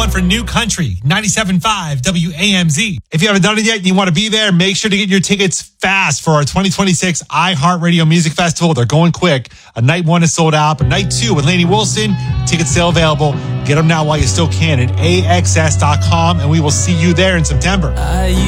one for New Country, 97.5 WAMZ. If you haven't done it yet and you want to be there, make sure to get your tickets fast for our 2026 iHeartRadio Music Festival. They're going quick. A night one is sold out, but night two with Lainey Wilson, tickets still available. Get them now while you still can at AXS.com, and we will see you there in September.